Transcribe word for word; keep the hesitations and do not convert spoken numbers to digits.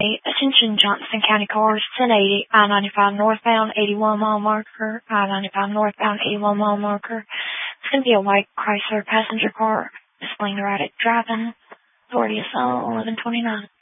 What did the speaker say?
Attention Johnson County cars, ten eighty, I ninety-five northbound, eighty-one mile marker, I ninety-five northbound, eighty-one mile marker. It's going to be a white Chrysler passenger car displaying erratic driving. Authority is eleven twenty-nine.